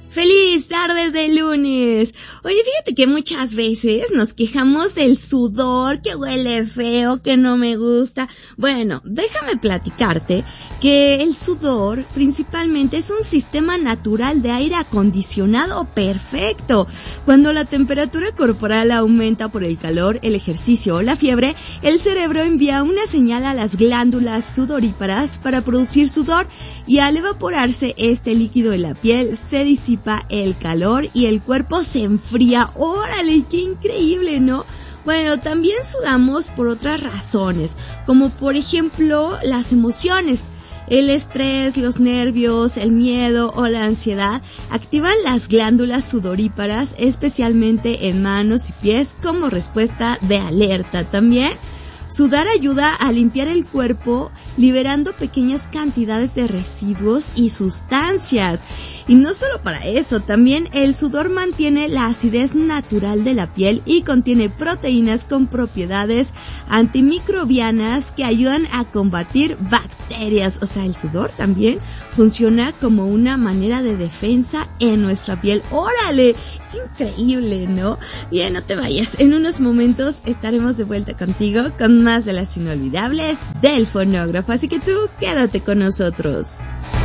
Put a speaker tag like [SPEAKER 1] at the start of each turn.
[SPEAKER 1] ¡Feliz tarde de lunes! Oye, fíjate que muchas veces nos quejamos del sudor, que huele feo, que no me gusta. Bueno, déjame platicarte que el sudor principalmente es un sistema natural de aire acondicionado perfecto. Cuando la temperatura corporal aumenta por el calor, el ejercicio o la fiebre, el cerebro envía una señal a las glándulas sudoríparas para producir sudor y al evaporarse este líquido en la piel se disipa el calor y el cuerpo se enfría. ¡Órale! ¡Qué increíble!, ¿no? Bueno, también sudamos por otras razones, como por ejemplo las emociones. El estrés, los nervios, el miedo o la ansiedad activan las glándulas sudoríparas, especialmente en manos y pies, como respuesta de alerta. También sudar ayuda a limpiar el cuerpo, liberando pequeñas cantidades de residuos y sustancias. Y no solo para eso, también el sudor mantiene la acidez natural de la piel y contiene proteínas con propiedades antimicrobianas que ayudan a combatir bacterias. O sea, el sudor también funciona como una manera de defensa en nuestra piel. ¡Órale! Es increíble, ¿no? Bien, no te vayas. En unos momentos estaremos de vuelta contigo con más de las inolvidables del fonógrafo. Así que tú quédate con nosotros.